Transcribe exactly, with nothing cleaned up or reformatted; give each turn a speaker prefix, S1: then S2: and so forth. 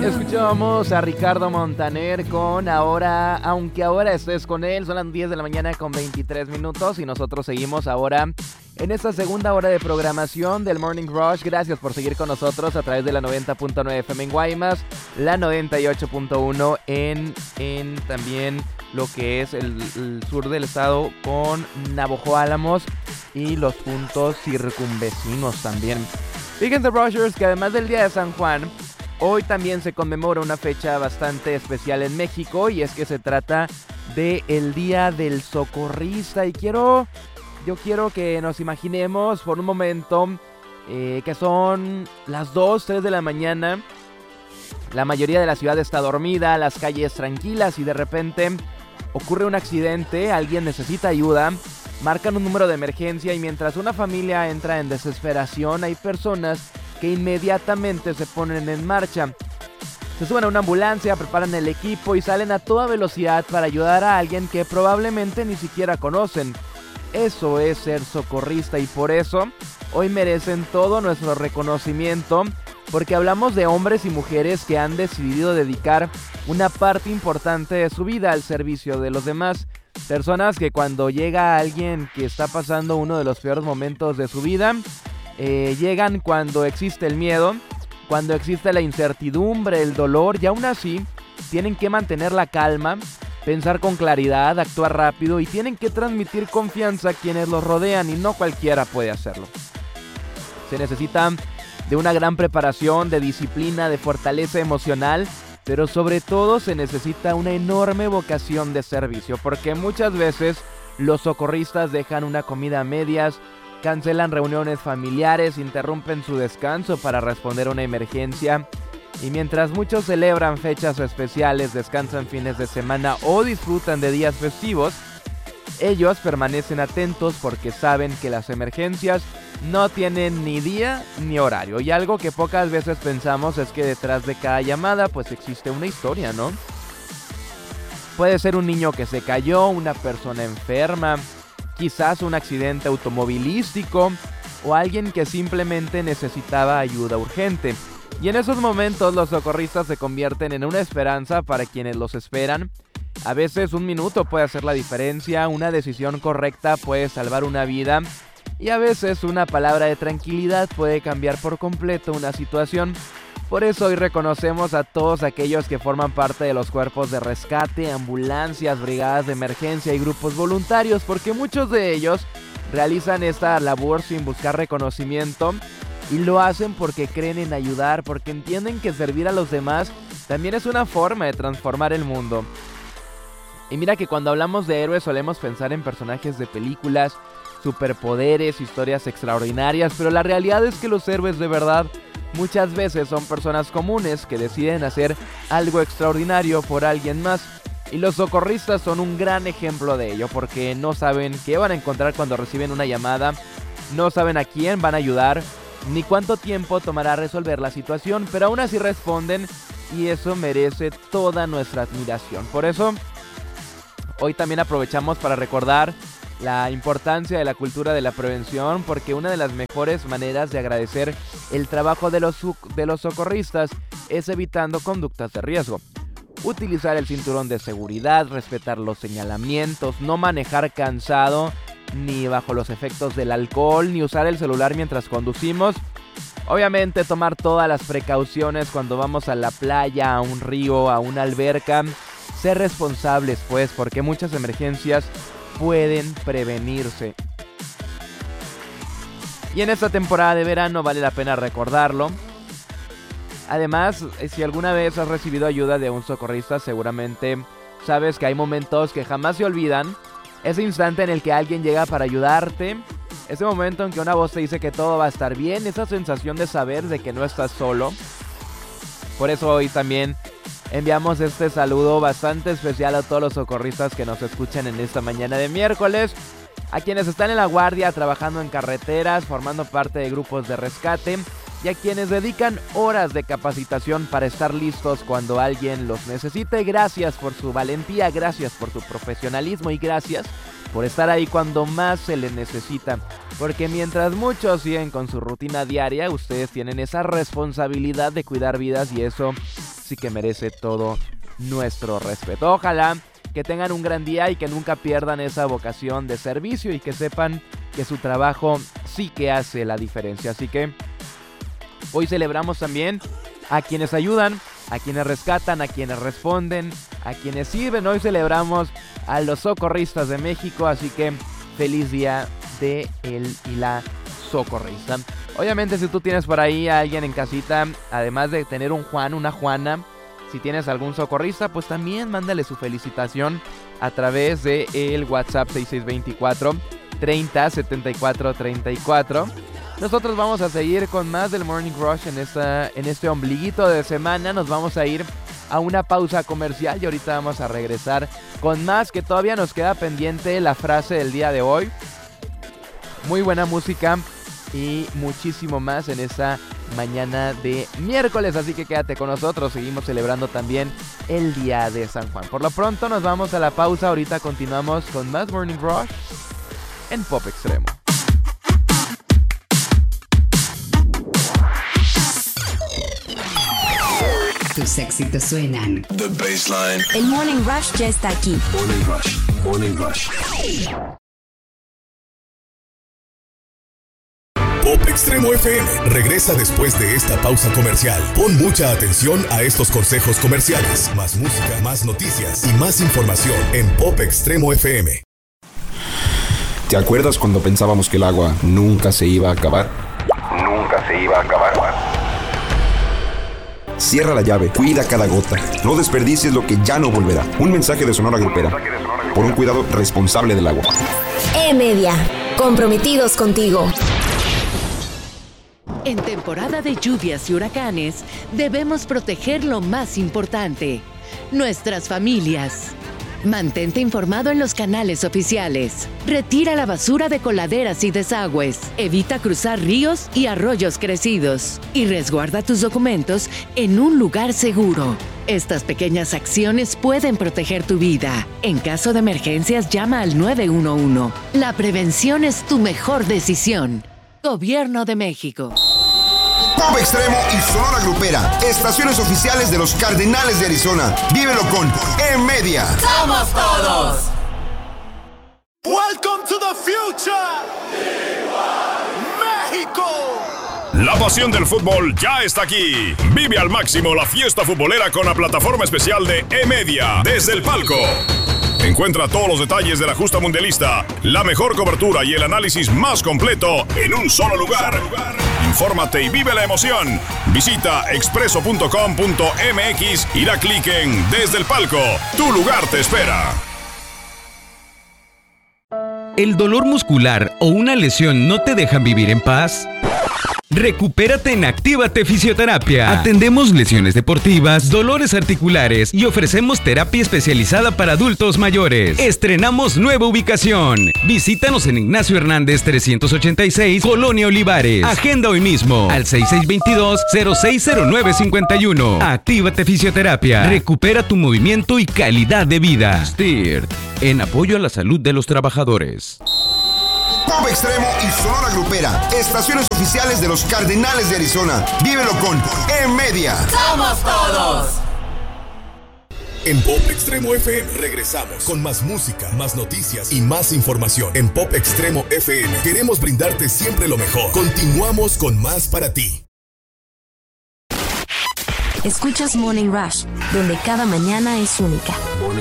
S1: Escuchamos a Ricardo Montaner con Ahora, aunque ahora estés con él. Son las diez de la mañana con veintitrés minutos y nosotros seguimos ahora en esta segunda hora de programación del Morning Rush. Gracias por seguir con nosotros a través de la noventa punto nueve F M en Guaymas, la noventa y ocho punto uno en, en también lo que es el, el sur del estado con Navojoa Álamos y los puntos circunvecinos también. Fíjense, Rushers, que además del Día de San Juan, hoy también se conmemora una fecha bastante especial en México, y es que se trata del Día del Socorrista. Y quiero, yo quiero que nos imaginemos por un momento eh, que son las dos, tres de la mañana. La mayoría de la ciudad está dormida, las calles tranquilas, y de repente ocurre un accidente, alguien necesita ayuda, marcan un número de emergencia, y mientras una familia entra en desesperación, hay personas que inmediatamente se ponen en marcha. Se suben a una ambulancia, preparan el equipo y salen a toda velocidad para ayudar a alguien que probablemente ni siquiera conocen. Eso es ser socorrista, y por eso hoy merecen todo nuestro reconocimiento, porque hablamos de hombres y mujeres que han decidido dedicar una parte importante de su vida al servicio de los demás. Personas que cuando llega alguien que está pasando uno de los peores momentos de su vida, Eh, llegan cuando existe el miedo, cuando existe la incertidumbre, el dolor, y aún así tienen que mantener la calma, pensar con claridad, actuar rápido, y tienen que transmitir confianza a quienes los rodean, y no cualquiera puede hacerlo. Se necesita de una gran preparación, de disciplina, de fortaleza emocional, pero sobre todo se necesita una enorme vocación de servicio, porque muchas veces los socorristas dejan una comida a medias, cancelan reuniones familiares, interrumpen su descanso para responder a una emergencia, y mientras muchos celebran fechas especiales, descansan fines de semana o disfrutan de días festivos, ellos permanecen atentos porque saben que las emergencias no tienen ni día ni horario. Y algo que pocas veces pensamos es que detrás de cada llamada pues existe una historia, ¿no? Puede ser un niño que se cayó, una persona enferma, quizás un accidente automovilístico o alguien que simplemente necesitaba ayuda urgente. Y en esos momentos los socorristas se convierten en una esperanza para quienes los esperan. A veces un minuto puede hacer la diferencia, una decisión correcta puede salvar una vida, y a veces una palabra de tranquilidad puede cambiar por completo una situación. Por eso hoy reconocemos a todos aquellos que forman parte de los cuerpos de rescate, ambulancias, brigadas de emergencia y grupos voluntarios, porque muchos de ellos realizan esta labor sin buscar reconocimiento, y lo hacen porque creen en ayudar, porque entienden que servir a los demás también es una forma de transformar el mundo. Y mira que cuando hablamos de héroes solemos pensar en personajes de películas, superpoderes, historias extraordinarias, pero la realidad es que los héroes de verdad muchas veces son personas comunes que deciden hacer algo extraordinario por alguien más. Y los socorristas son un gran ejemplo de ello, porque no saben qué van a encontrar cuando reciben una llamada, no saben a quién van a ayudar, ni cuánto tiempo tomará resolver la situación, pero aún así responden, y eso merece toda nuestra admiración. Por eso, hoy también aprovechamos para recordar la importancia de la cultura de la prevención, porque una de las mejores maneras de agradecer el trabajo de los, de los socorristas es evitando conductas de riesgo. Utilizar el cinturón de seguridad, respetar los señalamientos, no manejar cansado ni bajo los efectos del alcohol, ni usar el celular mientras conducimos. Obviamente tomar todas las precauciones cuando vamos a la playa, a un río, a una alberca. Ser responsables pues, porque muchas emergencias pueden prevenirse. Y en esta temporada de verano vale la pena recordarlo. Además, si alguna vez has recibido ayuda de un socorrista, seguramente sabes que hay momentos que jamás se olvidan. Ese instante en el que alguien llega para ayudarte, ese momento en que una voz te dice que todo va a estar bien, esa sensación de saber de que no estás solo. Por eso hoy también enviamos este saludo bastante especial a todos los socorristas que nos escuchan en esta mañana de miércoles, a quienes están en la guardia trabajando en carreteras, formando parte de grupos de rescate, y a quienes dedican horas de capacitación para estar listos cuando alguien los necesite. Gracias por su valentía, gracias por su profesionalismo y gracias por estar ahí cuando más se les necesita. Porque mientras muchos siguen con su rutina diaria, ustedes tienen esa responsabilidad de cuidar vidas, y eso sí que merece todo nuestro respeto. Ojalá que tengan un gran día y que nunca pierdan esa vocación de servicio y que sepan que su trabajo sí que hace la diferencia. Así que hoy celebramos también a quienes ayudan, a quienes rescatan, a quienes responden, a quienes sirven. Hoy celebramos a los socorristas de México, así que feliz día de él y la socorrista. Obviamente, si tú tienes por ahí a alguien en casita, además de tener un Juan, una Juana, si tienes algún socorrista, pues también mándale su felicitación a través de el WhatsApp seis seis dos cuatro, treinta, setenta y cuatro, treinta y cuatro. Nosotros vamos a seguir con más del Morning Rush en, esta, en este ombliguito de semana. Nos vamos a ir a una pausa comercial y ahorita vamos a regresar con más, que todavía nos queda pendiente la frase del día de hoy. Muy buena música y muchísimo más en esta mañana de miércoles, así que quédate con nosotros. Seguimos celebrando también el día de San Juan. Por lo pronto nos vamos a la pausa. Ahorita continuamos con más Morning Rush en Pop Extremo.
S2: Tus éxitos suenan.
S3: The Baseline.
S4: El Morning Rush ya está aquí.
S3: Morning Rush. Morning Rush. Pop Extremo F M regresa después de esta pausa comercial. Pon mucha atención a estos consejos comerciales. Más música, más noticias y más información en Pop Extremo F M.
S5: ¿Te acuerdas cuando pensábamos que el agua nunca se iba a acabar?
S6: Nunca se iba a acabar.
S5: Cierra la llave, cuida cada gota. No desperdicies lo que ya no volverá. Un mensaje de Sonora Grupera. Por un cuidado responsable del agua.
S4: E-Media. Comprometidos contigo.
S7: En temporada de lluvias y huracanes, debemos proteger lo más importante: nuestras familias. Mantente informado en los canales oficiales. Retira la basura de coladeras y desagües. Evita cruzar ríos y arroyos crecidos. Y resguarda tus documentos en un lugar seguro. Estas pequeñas acciones pueden proteger tu vida. En caso de emergencias, llama al nueve uno uno. La prevención es tu mejor decisión. Gobierno de México.
S8: Pop Extremo y Sonora Grupera, estaciones oficiales de los Cardenales de Arizona. Vívelo con E-Media.
S9: ¡Somos todos!
S10: Welcome to the future. México.
S11: La pasión del fútbol ya está aquí. Vive al máximo la fiesta futbolera con la plataforma especial de E-Media desde el palco. Encuentra todos los detalles de la justa mundialista, la mejor cobertura y el análisis más completo en un solo lugar. Infórmate y vive la emoción. Visita expreso punto com punto m x y da clic en Desde el Palco. Tu lugar te espera.
S12: ¿El dolor muscular o una lesión no te dejan vivir en paz? Recupérate en Actívate Fisioterapia. Atendemos lesiones deportivas, dolores articulares y ofrecemos terapia especializada para adultos mayores. Estrenamos nueva ubicación. Visítanos en Ignacio Hernández trescientos ochenta y seis, Colonia Olivares. Agenda hoy mismo al seis seis dos dos, cero seis cero nueve cinco uno. Actívate Fisioterapia. Recupera tu movimiento y calidad de vida. S T I R T, en apoyo a la salud de los trabajadores.
S8: Pop Extremo y Sonora Grupera, estaciones oficiales de los Cardenales de Arizona. Vívelo con E-Media.
S9: ¡Somos todos!
S3: En Pop Extremo F M regresamos con más música, más noticias y más información. En Pop Extremo F M queremos brindarte siempre lo mejor. Continuamos con más para ti.
S4: Escuchas Morning Rush, donde cada mañana es única.